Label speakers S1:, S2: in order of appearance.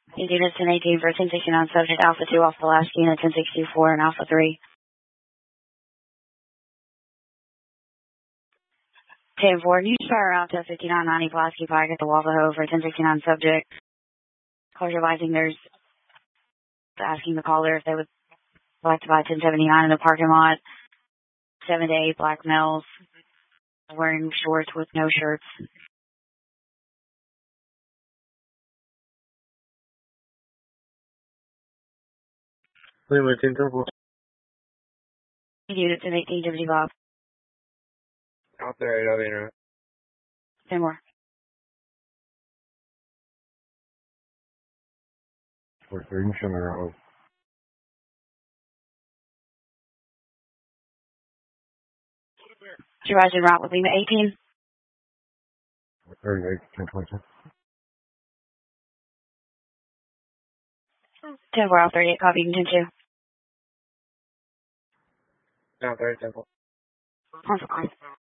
S1: Units 1018 for 1069 subject Alpha 2 off the last unit 1064 and Alpha 3. 10-4, you start around 5990 Pulaski Pike at the Wavaho for 1069 subject. Close your there's asking the caller if they would like to buy 1079 in the parking lot. 7 to 8 black males wearing shorts with no shirts.
S2: Units 10-4.
S1: Units 1018
S2: Out there, 808.
S1: 10 more.
S2: For 3 and Shamiro.
S1: Supervisor route with Lima 18.
S2: 38, 1022.
S1: 10-4 out 38, copy, 10-2.
S2: Out there, 10-4.
S1: On.